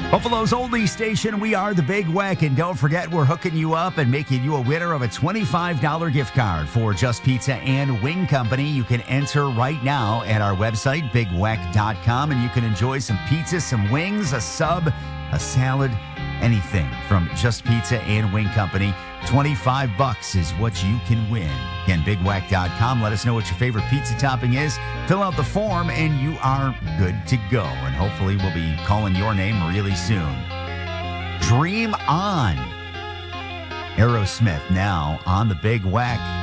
Buffalo's oldie station, we are the Big Weck, and don't forget we're hooking you up and making you a winner of a $25 gift card for Just Pizza and Wing Company. You can enter right now at our website, bigweck.com, and you can enjoy some pizza, some wings, a sub, a salad, anything from Just Pizza and Wing Company. $25 is what you can win. Again, bigweck.com. Let us know what your favorite pizza topping is. Fill out the form, and you are good to go. And hopefully we'll be calling your name really soon. Dream On. Aerosmith now on the Big Weck.